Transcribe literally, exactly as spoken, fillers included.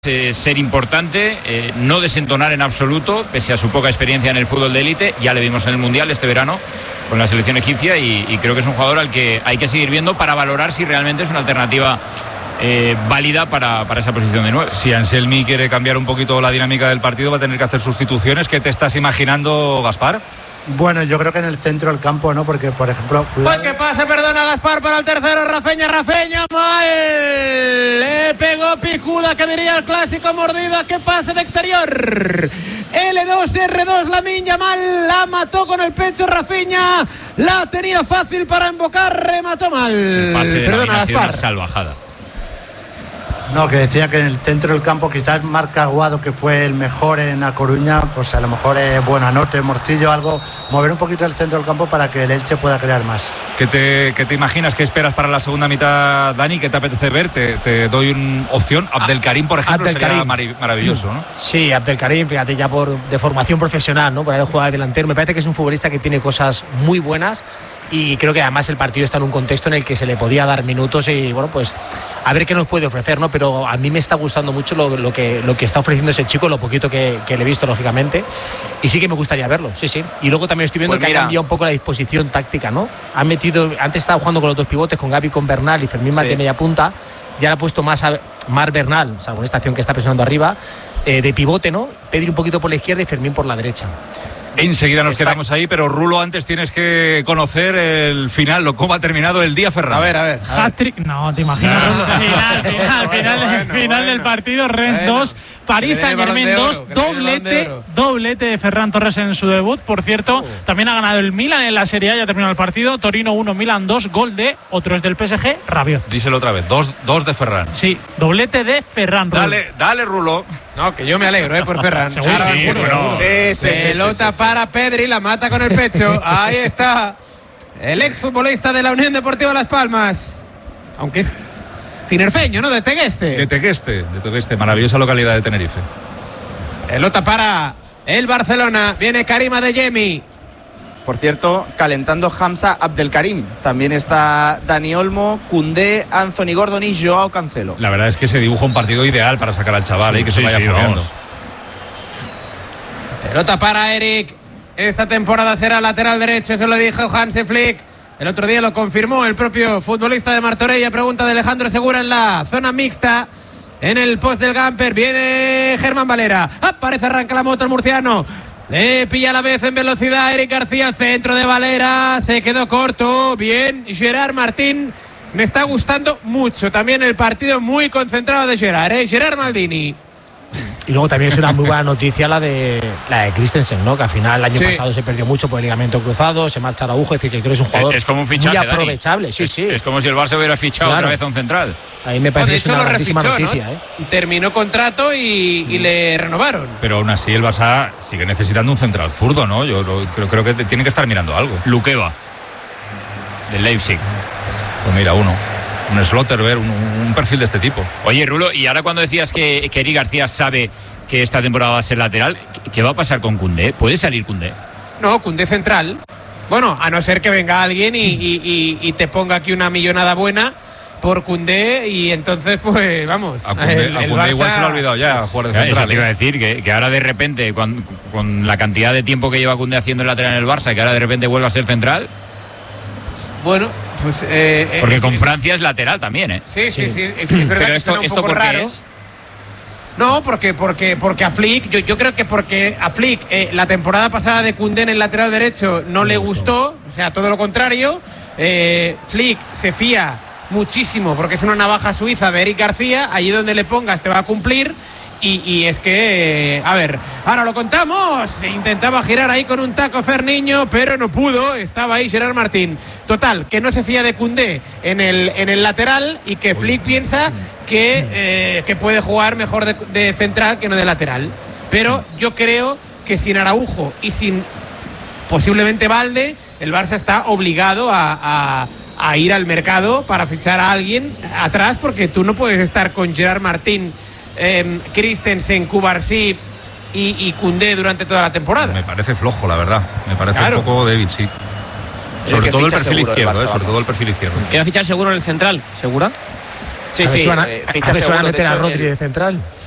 Eh, ser importante, eh, no desentonar en absoluto, pese a su poca experiencia en el fútbol de élite. Ya le vimos en el Mundial este verano con la selección egipcia y, y creo que es un jugador al que hay que seguir viendo para valorar si realmente es una alternativa eh, válida para, para esa posición de nueve. Si Anselmi quiere cambiar un poquito la dinámica del partido, va a tener que hacer sustituciones. ¿Qué te estás imaginando, Gaspar? Bueno, yo creo que en el centro del campo, ¿no? Porque, por ejemplo... Pues que pase, perdona, Gaspar para el tercero, Rafeña, Rafeña, mal. Le pegó picuda, que diría el clásico, mordida, que pase de exterior. L dos, R dos, Lamine Yamal, la mató con el pecho Rafinha, la tenía fácil para embocar, remató mal. El pase de perdona, Lamine ha sido Gaspar. una salvajada. No, que decía que en el centro del campo quizás Marc Aguado, que fue el mejor en A Coruña, pues a lo mejor es Buenanote, Morcillo, algo, mover un poquito el centro del campo para que el Elche pueda crear más. ¿Qué te, qué te imaginas? ¿Qué esperas para la segunda mitad, Dani? ¿Qué te apetece ver? Te, te doy una opción. Abdelkarim, por ejemplo, Abdelkarim. sería maravilloso, ¿no? Sí, Abdelkarim, fíjate, ya por de formación profesional, ¿no? Por haber jugado de delantero. Me parece que es un futbolista que tiene cosas muy buenas y creo que además el partido está en un contexto en el que se le podía dar minutos y, bueno, pues a ver qué nos puede ofrecer, ¿no? Pero a mí me está gustando mucho lo, lo, que, lo que está ofreciendo ese chico, lo poquito que, que le he visto, lógicamente, y sí que me gustaría verlo, sí, sí. Y luego también estoy viendo pues que mira. ha cambiado un poco la disposición táctica, ¿no? Ha metido, antes estaba jugando con los dos pivotes, con Gavi, con Bernal y Fermín Martínez, media punta, ya le ha puesto más a Mar Bernal, o sea, con esta acción que está presionando arriba, eh, de pivote, ¿no? Pedri un poquito por la izquierda y Fermín por la derecha. Enseguida nos Está... quedamos ahí, pero Rulo, antes tienes que conocer el final, lo cómo ha terminado el día, Ferran. A ver, a ver. Hat-trick, no, te imaginas. No. Final, final, final, bueno, final bueno. del partido. Rennes Bueno. dos, París Que le den el Saint-Germain Balón de dos, Oro, que le den el Balón de doblete, Oro. doblete de Ferran Torres en su debut. Por cierto, Uh. también ha ganado el Milan en la Serie A, ya ha terminado el partido. Torino uno, Milan dos, gol de otro es del P S G, Rabiot. Díselo otra vez, dos, dos de Ferran. Sí, doblete de Ferran. Dale, dale, Rulo. No, que yo me alegro, ¿eh? Por Ferran. Seguro, Ahora, sí, bueno, bueno. Sí, sí, sí, pelota sí, sí, sí. para Pedri, la mata con el pecho. Ahí está el exfutbolista de la Unión Deportiva Las Palmas. Aunque es tinerfeño, ¿no? De Tegueste. De Tegueste, de Tegueste, maravillosa localidad de Tenerife. Pelota para el Barcelona. Viene Karim Adeyemi. Por cierto, calentando Hamza Abdelkarim. También está Dani Olmo, Koundé, Anthony Gordon y Joao Cancelo. La verdad es que se dibuja un partido ideal para sacar al chaval, ¿eh? Que se Sí, vaya sí, fogueando. vamos. Pelota para Eric. Esta temporada será lateral derecho, eso lo dijo Hansi Flick. El otro día lo confirmó el propio futbolista de Martorell. Pregunta de Alejandro Segura en la zona mixta. En el post del Gamper viene Germán Valera. Aparece, arranca la moto el murciano. Le pilla a la vez en velocidad Eric García, centro de Valera. Se quedó corto. Bien, Gerard Martín. Me está gustando mucho también el partido, muy concentrado de Gerard, ¿eh? Gerard Maldini. Y luego también es una muy buena noticia la de la de Christensen, ¿no? Que al final el año Sí. pasado se perdió mucho por el ligamento cruzado, se marcha Araujo, es decir, que creo que es un jugador Es como un fichaje, muy Dani. aprovechable, sí, es, sí. es como si el Barça hubiera fichado Claro. otra vez a un central. Ahí me No, parece de que es hecho una lo grandísima refichó, noticia, ¿no? ¿eh? Terminó contrato y, y le renovaron. Pero aún así el Barça sigue necesitando un central zurdo, ¿no? Yo lo- creo, creo que te- tiene que estar mirando algo. Luqueva, del Leipzig. Pues mira, uno. Un Slotterberg, un, un perfil de este tipo. Oye, Rulo, y ahora cuando decías que, que Eric García sabe que esta temporada va a ser lateral, ¿qué, qué va a pasar con Koundé? ¿Puede salir Koundé? No, Koundé central. Bueno, a no ser que venga alguien y, y- y- y te ponga aquí una millonada buena por Koundé y entonces, pues, vamos. A Koundé, el- a el Koundé Barça- igual se lo ha olvidado ya jugar de Ya, eso central. te iba a ¿eh? decir, que, que ahora de repente, con, con la cantidad de tiempo que lleva Koundé haciendo el lateral en el Barça, que ahora de repente vuelva a ser central, Bueno, pues... eh, eh, porque es- con Francia es lateral también, ¿eh? Sí, sí, Sí. sí. Es, es verdad Pero que esto, suena un esto poco ¿por qué raro. es? No, porque, porque, porque a Flick, yo, yo creo que porque a Flick eh, la temporada pasada de Koundé en el lateral derecho no le gustó, o sea, todo lo contrario. Eh, Flick se fía muchísimo porque es una navaja suiza de Eric García, allí donde le pongas te va a cumplir. Y, y es que, eh, a ver, ahora lo contamos. Intentaba girar ahí con un taco Ferniño, pero no pudo. Estaba ahí Gerard Martín. Total, que no se fía de Koundé en el, en el lateral y que Flick piensa que, eh, que puede jugar mejor de, de central que no de lateral. Pero yo creo que sin Araujo y sin posiblemente Valde, el Barça está obligado a, a, a ir al mercado para fichar a alguien atrás, porque tú no puedes estar con Gerard Martín, Eh, Christensen, Cubarsí y, y Koundé durante toda la temporada. Me parece flojo, la verdad. Me parece Claro. un poco débil, sí. El Sobre que todo el ficha perfil seguro, el izquierdo, Barça, eh, sobre vamos. todo el perfil izquierdo. ¿Queda fichar seguro en el central? ¿Segura? Sí, A ver sí, si van a, eh, a ficha ver si van a seguro. meter De a hecho, Rodri el- de central.